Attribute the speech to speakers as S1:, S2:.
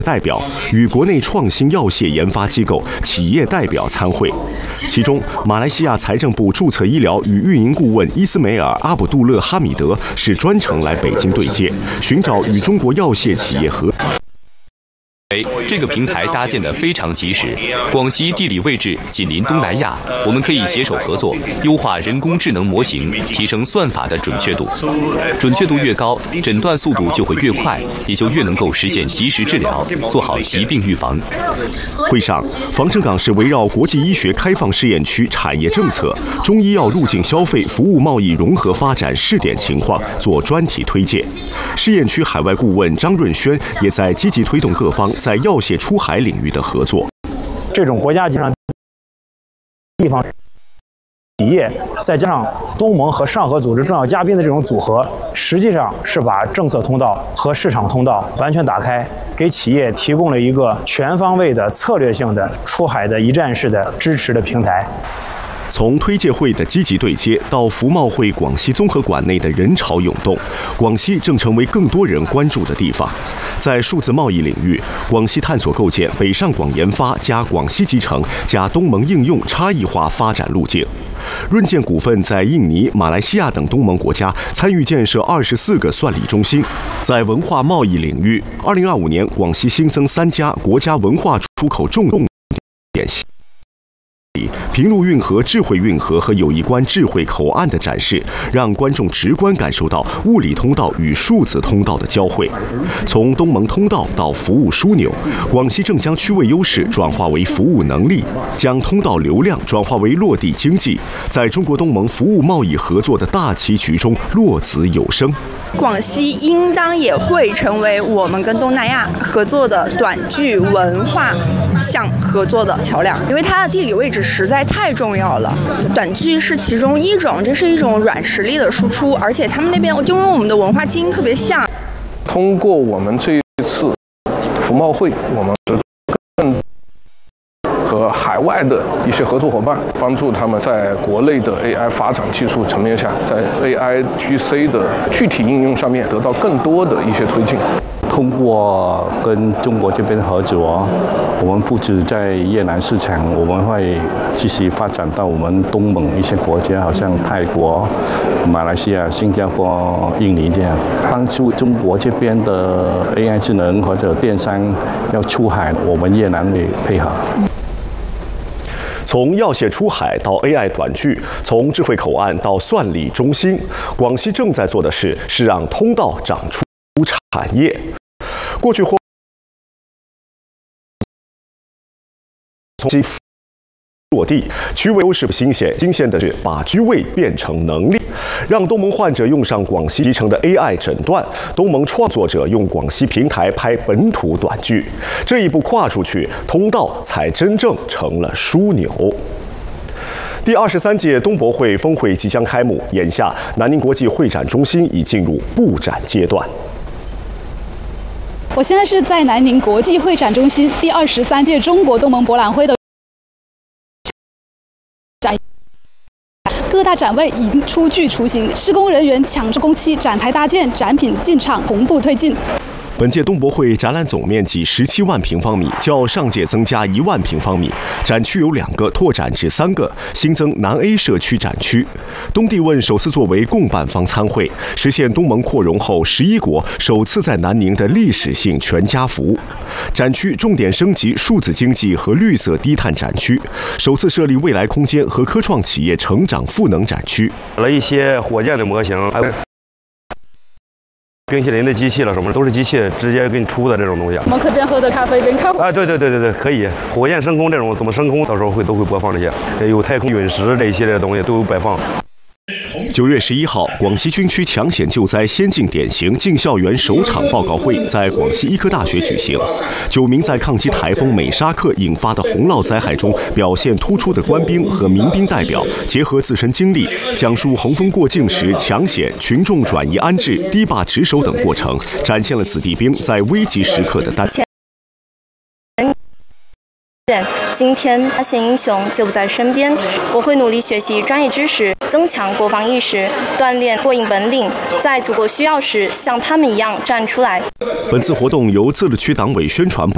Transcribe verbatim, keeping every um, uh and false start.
S1: 代表与国内创新药械研发机构企业代表参会，其中马来西亚财政部注册医疗与运营顾问伊斯梅尔·阿卜杜勒哈米德是专程来北京对接，寻找与中国药械企业合。
S2: 这个平台搭建得非常及时，广西地理位置紧邻东南亚，我们可以携手合作，优化人工智能模型，提升算法的准确度。准确度越高，诊断速度就会越快，也就越能够实现及时治疗，做好疾病预防。
S1: 会上，防城港是围绕国际医学开放试验区产业政策、中医药入境消费、服务贸易融合发展试点情况做专题推介。试验区海外顾问张润轩也在积极推动各方 在药械出海领域的合作，
S3: 这种国家级上地方企业，再加上东盟和上合组织重要嘉宾的这种组合，实际上是把政策通道和市场通道完全打开，给企业提供了一个全方位的策略性的出海的一站式的支持的平台。
S1: 从推介会的积极对接到服贸会广西综合馆内的人潮涌动，广西正成为更多人关注的地方。在数字贸易领域，广西探索构建北上广研发加广西集成加东盟应用差异化发展路径。润建股份在印尼、马来西亚等东盟国家参与建设二十四个算理中心。在文化贸易领域，二零二五年广西新增三家国家文化出口重点。 平陆运河、智慧运河和友谊关智慧口岸的展示，让观众直观感受到物理通道与数字通道的交汇。从东盟通道到服务枢纽，广西正将区位优势转化为服务能力，将通道流量转化为落地经济，在中国东盟服务贸易合作的大棋局中落子有声。
S4: 广西应当也会成为我们跟东南亚合作的短剧文化项合作的桥梁，因为它的地理位置实在太重要了。短剧是其中一种，这是一种软实力的输出，而且他们那边就跟我们的文化基因特别像。
S5: 通过我们这一次服贸会，我们是更 和海外的一些合作伙伴，帮助他们在国内的 A I 发展技术层面下，在 A I G C 的具体应用上面得到更多的一些推进。
S6: 通过跟中国这边合作，我们不止在越南市场，我们会继续发展到我们东盟一些国家，好像泰国、马来西亚、新加坡、印尼这样，帮助中国这边的 A I 智能或者电商要出海，我们越南会配合。
S1: 从药械出海到 A I 短剧，从智慧口岸到算理中心，广西正在做的事是让通道长出产业。过去或从落地，区位优势不新鲜，新鲜的是把居位变成能力，让东盟患者用上广西集成的 A I 诊断，东盟创作者用广西平台拍本土短剧，这一步跨出去，通道才真正成了枢纽。第二十三届东博会峰会即将开幕，眼下南宁国际会展中心已进入布展阶段。
S7: 我现在是在南宁国际会展中心第二十三届中国东盟博览会的展，各大展位已经初具雏形，施工人员抢着工期，展台搭建，展品进场同步推进。
S1: 本届东博会展览总面积十七万平方米，较上届增加一万平方米。展区有两个，拓展至三个，新增南 A 社区展区。东帝汶首次作为共办方参会，实现东盟扩容后十一国首次在南宁的历史性全家福。展区重点升级数字经济和绿色低碳展区，首次设立未来空间和科创企业成长赋能展区。
S8: 了一些火箭的模型，还有 冰淇淋的机器了，什么都是机器直接给你出的这种东西。
S7: 我们可边喝的咖啡边看。
S8: 啊，对对对对对，可以。火箭升空这种怎么升空，到时候会都会播放这些，有太空陨石这一系列的东西都有摆放。
S1: 九月十一号，广西军区抢险救灾先进典型进校园首场报告会在广西医科大学举行。九名在抗击台风美沙克引发的洪涝灾害中表现突出的官兵和民兵代表，结合自身经历，讲述洪峰过境时抢险、群众转移安置、堤坝值守等过程，展现了子弟兵在危急时刻的担。
S9: 今天发现英雄就不在身边，我会努力学习专业知识，增强国防意识，锻炼过硬本领，在祖国需要时像他们一样站出来。
S1: 本次活动由自治区党委宣传部